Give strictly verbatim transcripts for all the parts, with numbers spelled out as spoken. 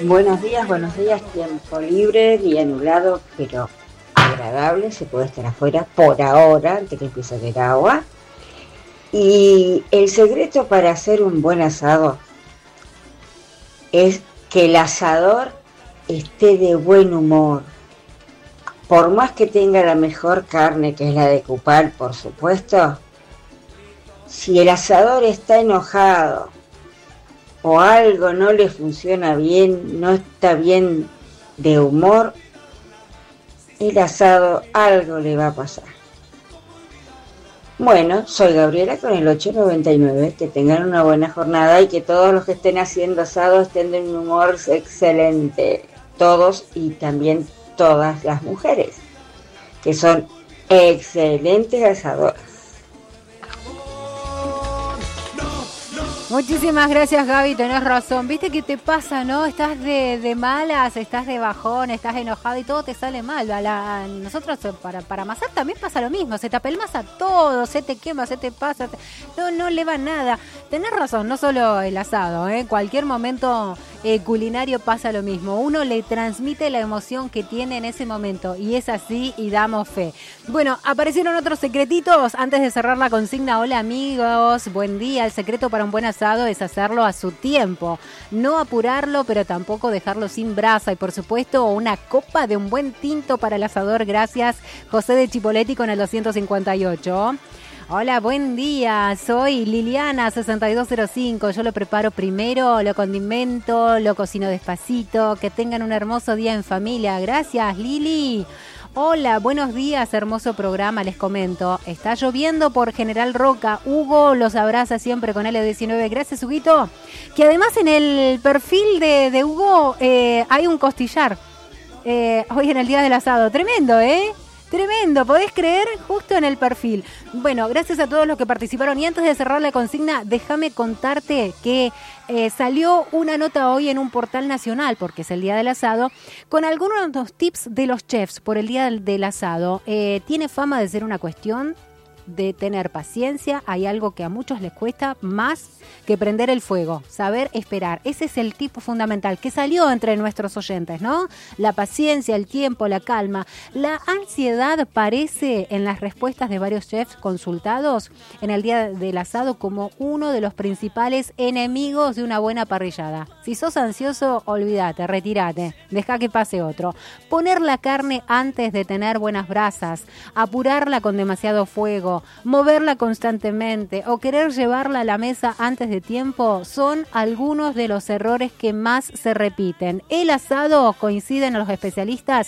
Buenos días, buenos días, tiempo libre, día nublado, pero agradable, se puede estar afuera por ahora, antes que empiece a caer agua. Y el secreto para hacer un buen asado es que el asador esté de buen humor. Por más que tenga la mejor carne, que es la de cupal, por supuesto, si el asador está enojado o algo no le funciona bien, no está bien de humor, el asado algo le va a pasar. Bueno, soy Gabriela con el ocho noventa y nueve, que tengan una buena jornada y que todos los que estén haciendo asado estén de un humor excelente, todos y también todas las mujeres, que son excelentes asadoras. Muchísimas gracias, Gaby, tenés razón. ¿Viste qué te pasa, no? Estás de, de malas, estás de bajón, estás enojado y todo te sale mal. A la, nosotros para, para amasar también pasa lo mismo. Se te apelmaza todo, se te quema, se te pasa. Te, no, no le va nada. Tenés razón, no solo el asado, ¿eh? Cualquier momento eh, culinario pasa lo mismo. Uno le transmite la emoción que tiene en ese momento y es así y damos fe. Bueno, aparecieron otros secretitos antes de cerrar la consigna. Hola amigos, buen día. El secreto para un buen asado es hacerlo a su tiempo, no apurarlo, pero tampoco dejarlo sin brasa y por supuesto una copa de un buen tinto para el asador. Gracias, José de Chipoleti con el doscientos cincuenta y ocho. Hola, buen día, soy Liliana sesenta y dos cero cinco, yo lo preparo primero, lo condimento, lo cocino despacito, que tengan un hermoso día en familia. Gracias, Lili. Hola, buenos días, hermoso programa, les comento. Está lloviendo por General Roca. Hugo los abraza siempre con L diecinueve. Gracias, Huguito. Que además en el perfil de, de Hugo eh, hay un costillar. Eh, hoy en el día del asado. Tremendo, ¿eh? Tremendo, ¿podés creer? Justo en el perfil. Bueno, gracias a todos los que participaron. Y antes de cerrar la consigna, déjame contarte que eh, salió una nota hoy en un portal nacional, porque es el Día del Asado, con algunos de los tips de los chefs por el Día del, del Asado. Eh, tiene fama de ser una cuestión de tener paciencia. Hay algo que a muchos les cuesta más que prender el fuego, saber esperar. Ese es el tipo fundamental que salió entre nuestros oyentes, ¿no? La paciencia, el tiempo, la calma. La ansiedad parece en las respuestas de varios chefs consultados en el Día del Asado como uno de los principales enemigos de una buena parrillada. Si sos ansioso, olvídate, retírate, deja que pase otro. Poner la carne antes de tener buenas brasas, apurarla con demasiado fuego, moverla constantemente o querer llevarla a la mesa antes de tiempo son algunos de los errores que más se repiten. El asado, coinciden los especialistas,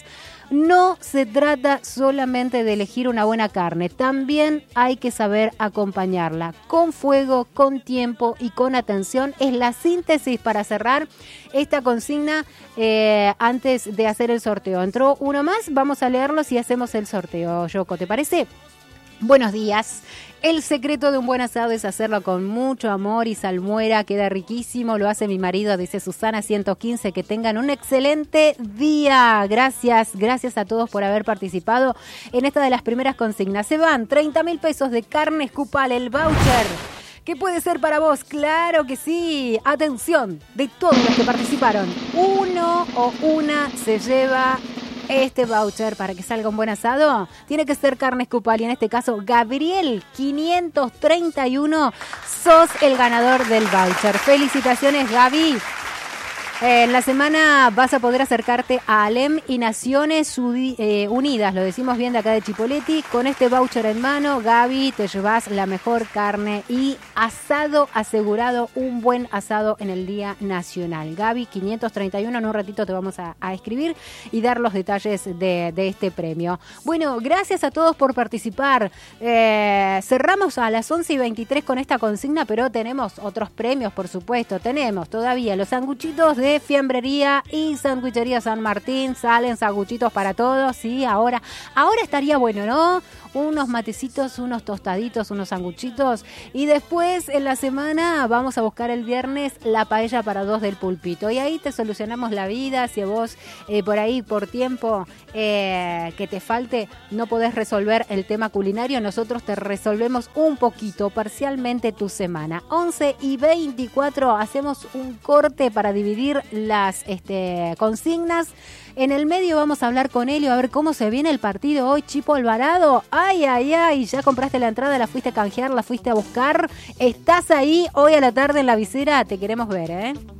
no se trata solamente de elegir una buena carne, también hay que saber acompañarla con fuego, con tiempo y con atención. Es la síntesis para cerrar esta consigna eh, antes de hacer el sorteo. Entró uno más, vamos a leerlos y hacemos el sorteo. Yoko, ¿te parece? Buenos días. El secreto de un buen asado es hacerlo con mucho amor y salmuera. Queda riquísimo, lo hace mi marido, dice Susana ciento quince. Que tengan un excelente día. Gracias, gracias a todos por haber participado en esta de las primeras consignas. Se van treinta mil pesos de Carnes Cupal, el voucher. ¿Qué puede ser para vos? Claro que sí. Atención, de todos los que participaron, uno o una se lleva este voucher para que salga un buen asado. Tiene que ser Carnes Cupal y en este caso Gabriel quinientos treinta y uno, sos el ganador del voucher. Felicitaciones, Gaby. En la semana vas a poder acercarte a Alem y Naciones Unidas, lo decimos bien de acá de Chipoleti. Con este voucher en mano, Gaby, te llevas la mejor carne y asado asegurado, un buen asado en el Día Nacional. Gaby, quinientos treinta y uno, en un ratito te vamos a, a escribir y dar los detalles de, de este premio. Bueno, gracias a todos por participar. Eh, cerramos a las once y veintitrés con esta consigna, pero tenemos otros premios, por supuesto. Tenemos todavía los sanguchitos de de Fiambrería y Sandwichería San Martín. Salen sanguchitos para todos, sí, ahora, ahora estaría bueno, ¿no? unos matecitos, unos tostaditos, unos sanguchitos. Y después en la semana vamos a buscar el viernes la paella para dos del Pulpito. Y ahí te solucionamos la vida. Si a vos eh, por ahí, por tiempo eh, que te falte, no podés resolver el tema culinario, nosotros te resolvemos un poquito, parcialmente, tu semana. once y veinticuatro, hacemos un corte para dividir las este, consignas. En el medio vamos a hablar con Helio a ver cómo se viene el partido hoy. Chipo Alvarado, ay, ay, ay, ya compraste la entrada, la fuiste a canjear, la fuiste a buscar. Estás ahí hoy a la tarde en la visera, te queremos ver, ¿eh?